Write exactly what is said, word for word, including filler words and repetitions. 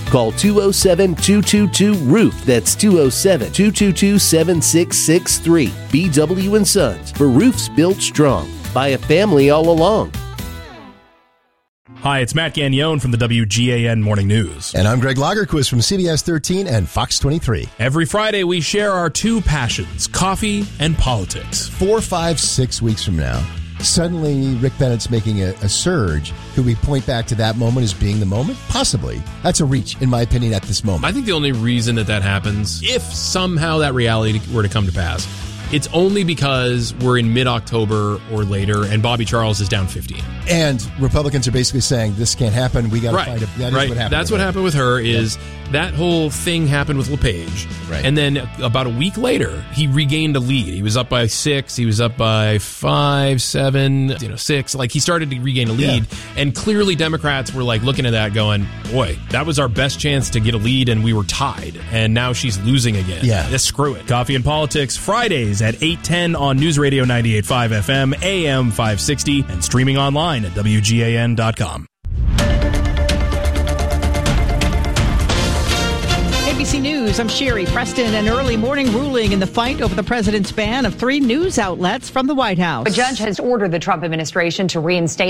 Call two oh seven, two two two, roof. That's two oh seven, two two two, seven six six three. B W and Sons, for roofs built strong by a family all along. Hi, it's Matt Gagnon from the W G A N Morning News. And I'm Greg Lagerquist from C B S thirteen and Fox twenty-three. Every Friday, we share our two passions, coffee and politics. Four, five, six weeks from now, suddenly Rick Bennett's making a, a surge. Could we point back to that moment as being the moment? Possibly. That's a reach, in my opinion, at this moment. I think the only reason that that happens, if somehow that reality were to come to pass, it's only because we're in mid-October or later, and Bobby Charles is down fifteen. And Republicans are basically saying, this can't happen, we got to right. find a... That right. is what happened That's what her. happened with her, is yeah. that whole thing happened with LePage. Right. And then about a week later, he regained a lead. He was up by six, he was up by five, seven, you know, six. Like, he started to regain a lead, yeah. and clearly Democrats were, like, looking at that going, boy, that was our best chance to get a lead, and we were tied, and now she's losing again. Yeah. Just screw it. Coffee and Politics, Fridays at eight ten on News Radio ninety-eight point five F M, A M five sixty, and streaming online at W G A N dot com. A B C News, I'm Sherry Preston. An early morning ruling in the fight over the president's ban of three news outlets from the White House. A judge has ordered the Trump administration to reinstate